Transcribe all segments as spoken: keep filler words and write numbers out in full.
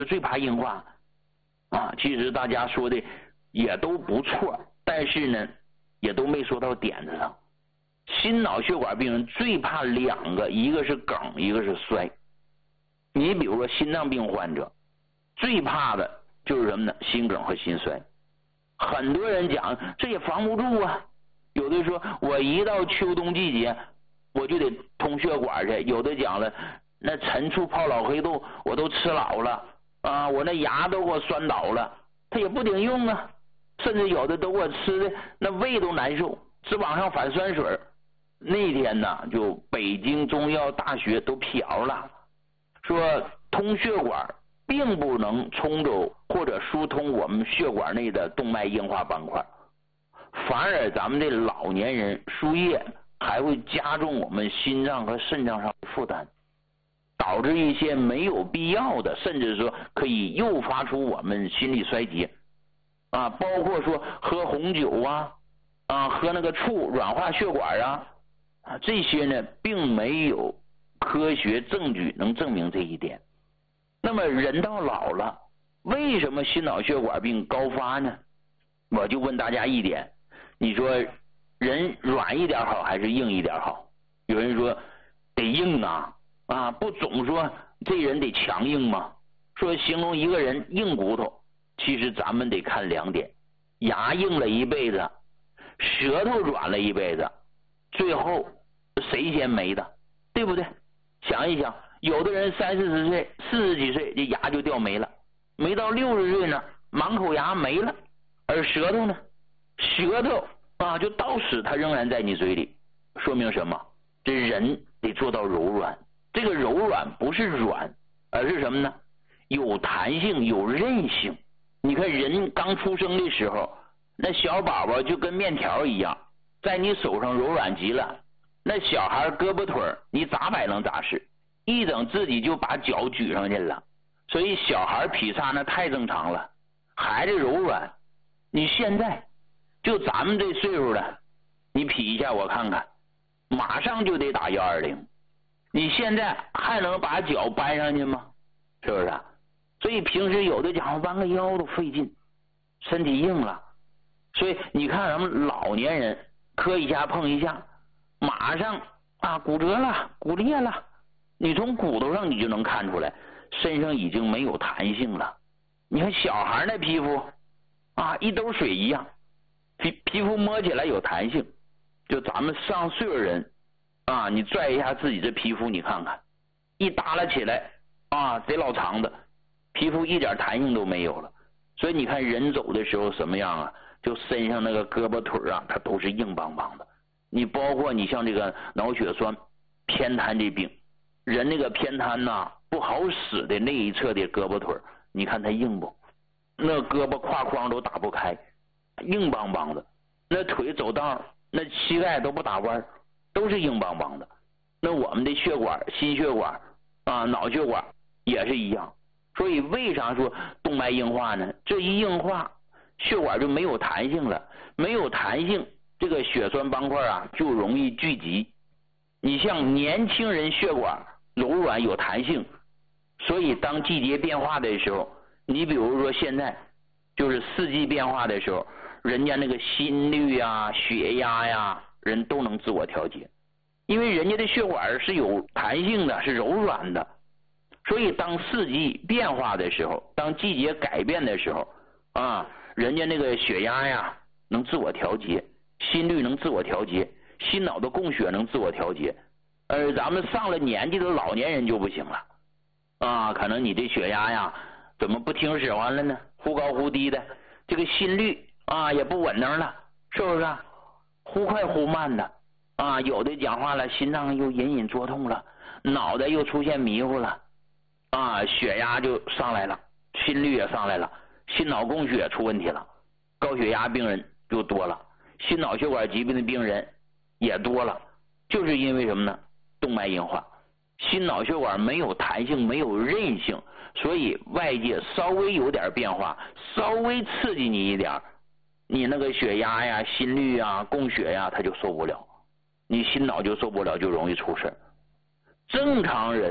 最怕硬化啊。其实大家说的也都不错，但是呢，也都没说到点子上。心脑血管病人最怕两个，一个是梗，一个是衰。你比如说心脏病患者，最怕的就是什么呢？心梗和心衰。很多人讲这也防不住啊，有的说我一到秋冬季节我就得通血管去，有的讲了那陈醋泡老黑豆我都吃老了啊，我那牙都给我酸倒了，它也不顶用啊，甚至有的都给我吃的那胃都难受，直往上反酸水。那天呢，就北京中医药大学都辟谣了，说通血管并不能冲走或者疏通我们血管内的动脉硬化斑块，反而咱们的老年人输液还会加重我们心脏和肾脏上的负担，导致一些没有必要的，甚至说可以诱发出我们心力衰竭啊，包括说喝红酒啊啊，喝那个醋软化血管啊啊，这些呢并没有科学证据能证明这一点。那么人到老了，为什么心脑血管病高发呢？我就问大家一点，你说人软一点好还是硬一点好？有人说得硬啊啊，不总说这人得强硬吗？说形容一个人硬骨头，其实咱们得看两点，牙硬了一辈子，舌头软了一辈子，最后谁先没的，对不对？想一想，有的人三四十岁四十几岁这牙就掉没了，没到六十岁呢满口牙没了，而舌头呢，舌头啊就到死它仍然在你嘴里，说明什么？这人得做到柔软，这个柔软不是软，而是什么呢？有弹性有韧性。你看人刚出生的时候，那小宝宝就跟面条一样，在你手上柔软极了，那小孩胳膊腿你咋摆能咋使，一整自己就把脚举上去了，所以小孩劈叉那太正常了，孩子柔软。你现在就咱们这岁数了，你劈一下我看看，马上就得打幺二零，你现在还能把脚搬上去吗？是不是啊？所以平时有的讲弯个腰都费劲，身体硬了。所以你看咱们老年人磕一下碰一下，马上啊骨折了骨裂了，你从骨头上你就能看出来身上已经没有弹性了。你看小孩那皮肤啊一兜水一样，皮皮肤摸起来有弹性，就咱们上岁数人啊，你拽一下自己这皮肤你看看，一耷拉起来啊贼老长的，皮肤一点弹性都没有了。所以你看人走的时候什么样啊，就身上那个胳膊腿啊它都是硬邦邦的。你包括你像这个脑血栓偏瘫这病，人那个偏瘫呐、啊、不好使的那一侧的胳膊腿，你看它硬不，那胳膊胯框都打不开，硬邦邦的，那腿走道那膝盖都不打弯，都是硬邦邦的。那我们的血管心血管啊脑血管也是一样。所以为啥说动脉硬化呢？这一硬化血管就没有弹性了，没有弹性，这个血栓斑块啊就容易聚集。你像年轻人血管柔软有弹性，所以当季节变化的时候，你比如说现在就是四季变化的时候，人家那个心率啊血压呀人都能自我调节，因为人家的血管是有弹性的，是柔软的。所以当四季变化的时候，当季节改变的时候啊，人家那个血压呀能自我调节，心率能自我调节，心脑的供血能自我调节。而咱们上了年纪的老年人就不行了啊，可能你这血压呀怎么不听使唤了呢？忽高忽低的，这个心率啊也不稳当了，是不是啊？忽快忽慢的啊，有的讲话了心脏又隐隐作痛了，脑袋又出现迷糊了啊，血压就上来了，心率也上来了，心脑供血出问题了，高血压病人就多了，心脑血管疾病的病人也多了，就是因为什么呢？动脉硬化，心脑血管没有弹性没有韧性，所以外界稍微有点变化，稍微刺激你一点，你那个血压呀心率呀供血呀它就受不了，你心脑就受不了，就容易出事。正常人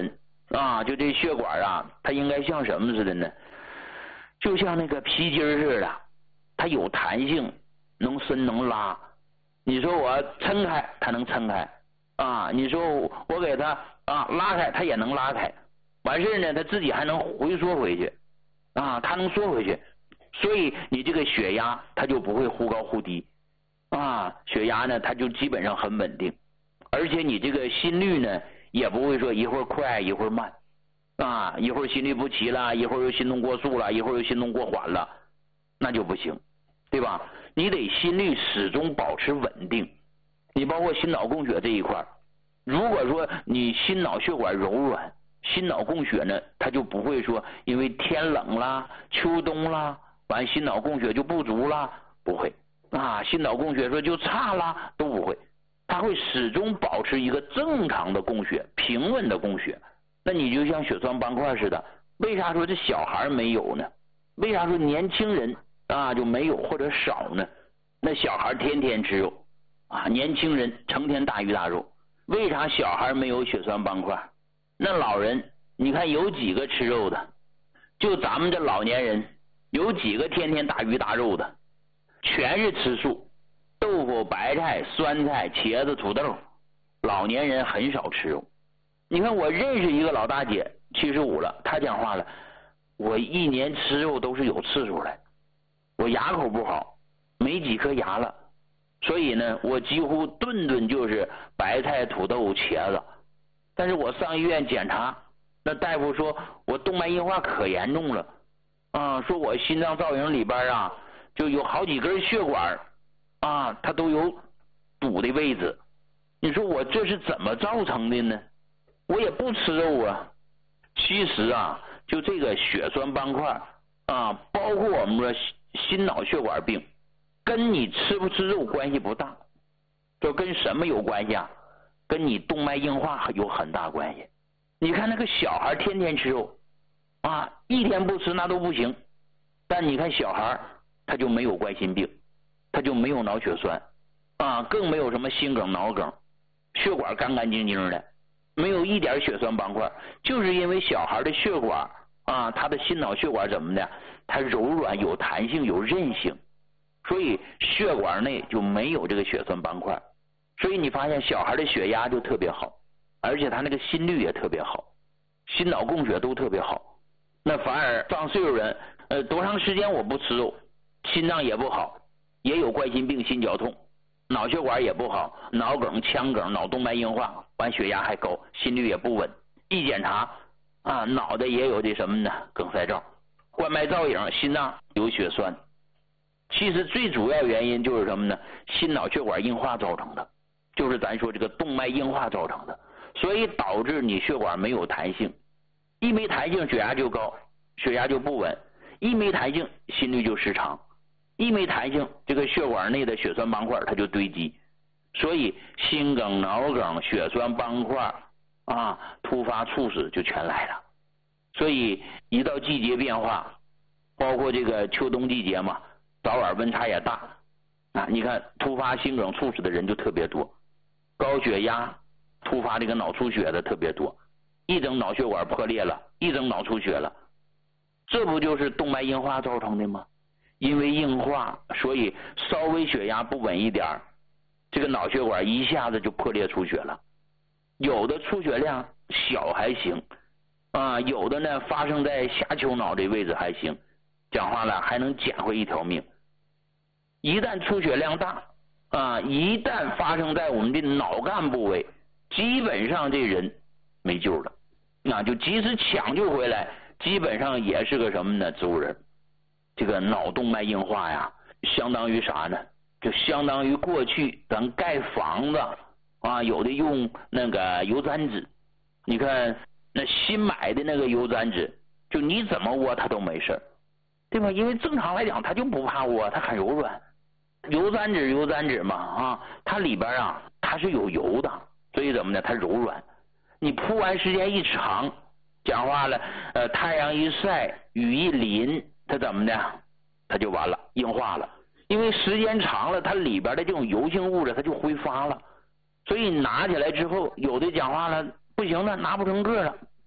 啊，就这血管啊，它应该像什么似的呢？就像那个皮筋似的，它有弹性，能伸能拉。你说我抻开，它能抻开啊；你说我给它啊拉开，它也能拉开。完事呢，它自己还能回缩回去啊，它能缩回去。所以你这个血压它就不会忽高忽低啊，血压呢它就基本上很稳定，而且你这个心率呢也不会说一会儿快一会儿慢啊，一会儿心律不齐了，一会儿又心动过速了，一会儿又心动过缓了，那就不行，对吧？你得心率始终保持稳定。你包括心脑供血这一块，如果说你心脑血管柔软，心脑供血呢它就不会说因为天冷啦秋冬啦完心脑供血就不足啦，不会啊，心脑供血说就差啦，都不会，它会始终保持一个正常的供血，平稳的供血。那你就像血栓斑块似的，为啥说这小孩没有呢？为啥说年轻人啊就没有或者少呢？那小孩天天吃肉啊，年轻人成天大鱼大肉，为啥小孩没有血栓斑块？那老人你看有几个吃肉的？就咱们这老年人有几个天天大鱼大肉的？全是吃素，豆腐、白菜、酸菜、茄子、土豆，老年人很少吃肉。你看我认识一个老大姐，七十五了，她讲话了，我一年吃肉都是有次数的，我牙口不好，没几颗牙了，所以呢，我几乎顿顿就是白菜、土豆、茄子。但是我上医院检查，那大夫说我动脉硬化可严重了啊，说我心脏造影里边啊就有好几根血管啊，它都有堵的位置。你说我这是怎么造成的呢？我也不吃肉啊。其实啊，就这个血栓斑块啊，包括我们说心脑血管病，跟你吃不吃肉关系不大，就跟什么有关系啊？跟你动脉硬化有很大关系。你看那个小孩天天吃肉啊，一天不吃那都不行。但你看小孩他就没有冠心病，他就没有脑血栓啊，更没有什么心梗脑梗，血管干干净净的，没有一点血栓斑块，就是因为小孩的血管啊，他的心脑血管怎么的，它柔软有弹性有韧性，所以血管内就没有这个血栓斑块。所以你发现小孩的血压就特别好，而且他那个心率也特别好，心脑供血都特别好。那反而上岁数人呃，多长时间我不吃肉，心脏也不好，也有冠心病心绞痛，脑血管也不好，脑梗腔梗脑动脉硬化，完血压还高，心率也不稳，一检查啊，脑袋也有这什么呢？梗塞兆，冠脉造影，心脏有血栓。其实最主要原因就是什么呢？心脑血管硬化造成的，就是咱说这个动脉硬化造成的，所以导致你血管没有弹性，一没弹性血压就高，血压就不稳，一没弹性心率就失常，一没弹性这个血管内的血栓斑块它就堆积，所以心梗脑梗血栓斑块啊突发猝死就全来了。所以一到季节变化，包括这个秋冬季节嘛，早晚温差也大啊，你看突发心梗猝死的人就特别多，高血压突发这个脑出血的特别多，一整脑血管破裂了，一整脑出血了，这不就是动脉硬化造成的吗？因为硬化，所以稍微血压不稳一点，这个脑血管一下子就破裂出血了。有的出血量小还行啊，有的呢发生在下丘脑这位置还行，讲话了还能捡回一条命。一旦出血量大啊，一旦发生在我们的脑干部位，基本上这人没救了，那就即使抢救回来，基本上也是个什么呢？植物人。这个脑动脉硬化呀，相当于啥呢？就相当于过去咱盖房子啊，有的用那个油毡纸，你看那新买的那个油毡纸，就你怎么窝它都没事，对吧？因为正常来讲它就不怕窝，它很柔软。油毡纸油毡纸嘛啊，它里边啊它是有油的，所以怎么呢？它柔软。你铺完时间一长，讲话了，呃，太阳一晒，雨一淋，它怎么的？它就完了，硬化了。因为时间长了，它里边的这种油性物质它就挥发了，所以拿起来之后，有的讲话了，不行了，拿不成个了，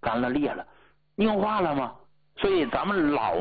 干了裂了，硬化了吗？所以咱们老